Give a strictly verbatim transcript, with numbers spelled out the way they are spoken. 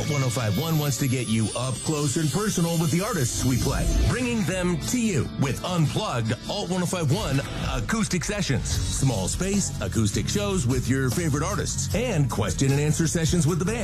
Alt ten fifty-one wants to get you up close and personal with the artists we play, bringing them to you with unplugged Alt ten fifty-one acoustic sessions, small space acoustic shows with your favorite artists, and question and answer sessions with the band.